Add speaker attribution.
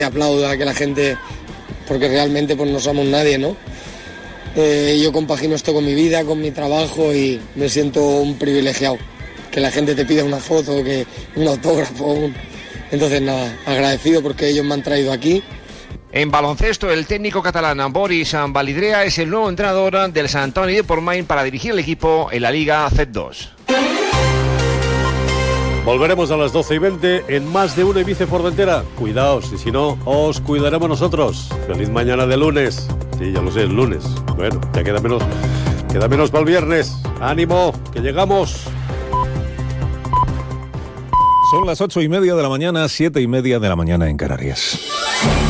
Speaker 1: Aplauda que la gente, porque realmente pues no somos nadie, ¿no? Yo compagino esto con mi vida, con mi trabajo y me siento un privilegiado. Que la gente te pida una foto, que un autógrafo. Entonces nada, agradecido porque ellos me han traído aquí.
Speaker 2: En baloncesto, el técnico catalán Boris Validrea es el nuevo entrenador del Sant Antoni de Portmany para dirigir el equipo en la Liga Z2.
Speaker 3: Volveremos a las 12:20 en Más de Uno Ibiza Formentera. Cuidaos, y si no, os cuidaremos nosotros. Feliz mañana de lunes. Sí, ya lo sé, el lunes. Bueno, ya queda menos para el viernes. ¡Ánimo, que llegamos!
Speaker 4: Son las 8:30 de la mañana, 7:30 de la mañana en Canarias.